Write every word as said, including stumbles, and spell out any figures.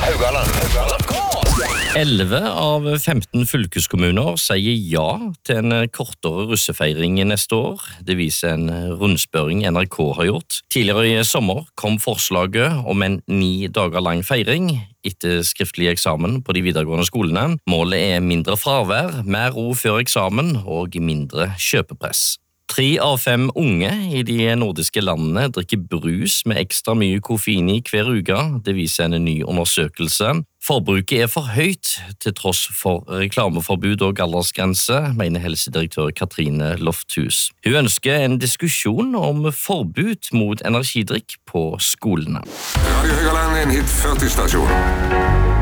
elleve av femten fylkeskommuner sier ja til en kortere russefeiring neste år. Det viser en rundspørring N R K har gjort. Tidligere i sommer kom forslaget om en ni dager lang feiring etter skriftlig eksamen på de videregående skolene. Målet er mindre fravær, mer ro før eksamen og mindre kjøpepress. Tre av fem unge i de nordiske landene drikker brus med ekstra mye koffein i hver uke. Det viser en ny undersøkelse. Forbruket er for høyt til tross for reklameforbud og aldersgrense, mener helsedirektør Katrine Lofthus. Hun ønsker en diskusjon om forbud mot energidrikk på skolene. Radio Høgaland, en hit førti stasjon.